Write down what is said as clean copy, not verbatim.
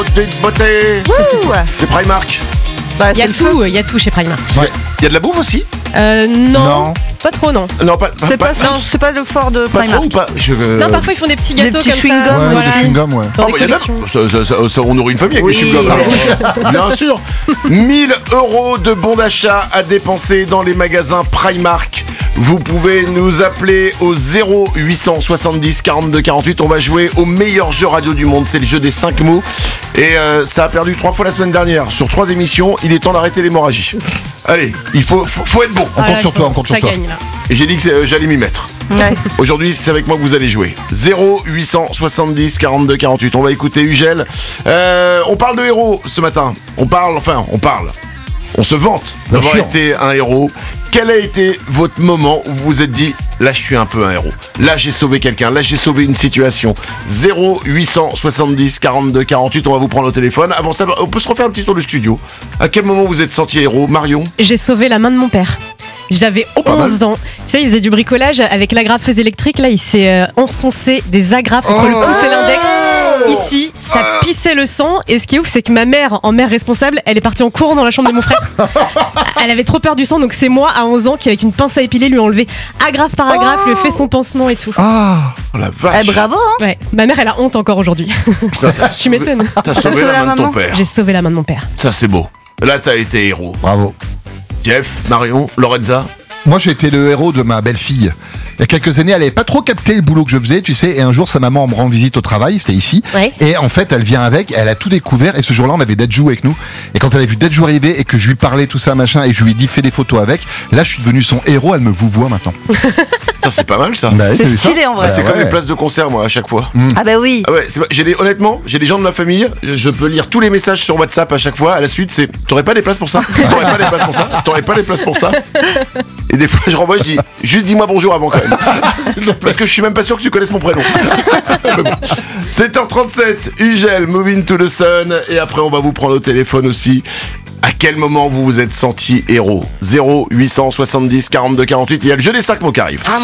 de beauté. C'est Primark. Il y a tout chez Primark. Il y a de la bouffe aussi. Non. Pas trop, non. Non, pas. C'est pas le fort de Pas Primark. trop ou pas Non, parfois ils font des petits gâteaux petits comme chewing-gums, ça. ouais, voilà. des chewing-gums, ouais. Dans Ah, des bah, y a de la- collections. on nourrit une famille avec Oui, les chewing-gums. bah Bien sûr. 1000 € de bons d'achat à dépenser dans les magasins Primark. Vous pouvez nous appeler au 0870 42 48. On va jouer au meilleur jeu radio du monde. C'est le jeu des 5 mots. Et ça a perdu 3 fois la semaine dernière. Sur 3 émissions, il est temps d'arrêter l'hémorragie. Allez, il faut être bon. On compte sur toi, on compte sur toi. Ça gagne là. Et j'ai dit que j'allais m'y mettre. Ouais. Aujourd'hui, c'est avec moi que vous allez jouer. 0870 42 48. On va écouter Ugel. On parle de héros ce matin. On se vante d'avoir sûr. été un héros. Quel a été votre moment où vous vous êtes dit, là je suis un peu un héros. Là j'ai sauvé quelqu'un, là j'ai sauvé une situation. 0870 42 48, on va vous prendre au téléphone. Avant ça, on peut se refaire un petit tour du studio. À quel moment vous êtes senti héros, Marion? J'ai sauvé la main de mon père. J'avais pas 11 ans. Tu sais, il faisait du bricolage avec l'agrafeuse électrique. Là, il s'est enfoncé des agrafes entre le pouce et l'index. Ici, ça pissait le sang. Et ce qui est ouf, c'est que ma mère, en mère responsable, elle est partie en courant dans la chambre de mon frère. Elle avait trop peur du sang, donc c'est moi, à 11 ans, qui, avec une pince à épiler, lui a enlevé agrafe par agrafe, lui a fait son pansement et tout. Ah, Oh la vache. Bravo, hein. Ouais, ma mère, elle a honte encore aujourd'hui. Tu m'étonnes. T'as sauvé la main de ton maman. père. J'ai sauvé la main de mon père. Ça c'est beau. Là t'as été héros. bravo. Jeff, Marion, Lorenza. Moi, j'ai été le héros de ma belle-fille. Il y a quelques années, elle avait pas trop capté le boulot que je faisais, tu sais, et un jour, sa maman me rend visite au travail, c'était ici, Ouais. et en fait, elle vient avec, elle a tout découvert, et ce jour-là, on avait Dadju avec nous, et quand elle a vu Dadju arriver, et que je lui parlais tout ça, machin, et je lui ai dit, fais des photos avec, là, je suis devenu son héros, elle me vouvoie maintenant. Ça c'est pas mal ça. Bah, ouais, C'est t'as vu ça stylé en vrai. C'est comme ouais. les places de concert moi à chaque fois. Ah bah oui. Ah ouais, honnêtement, j'ai des gens de ma famille, je peux lire tous les messages sur WhatsApp à chaque fois. À la suite, c'est t'aurais pas des places pour ça? T'aurais pas des places pour ça? T'aurais pas des places pour ça? Et des fois, je renvoie, je dis juste dis-moi bonjour avant quand même. Parce que je suis même pas sûr que tu connaisses mon prénom. Mais bon. 7h37, Ugel, Moving to the Sun. Et après, on va vous prendre au téléphone aussi. À quel moment vous vous êtes senti héros? 0870 42 48. Il y a le jeu des 5 mots qui arrive.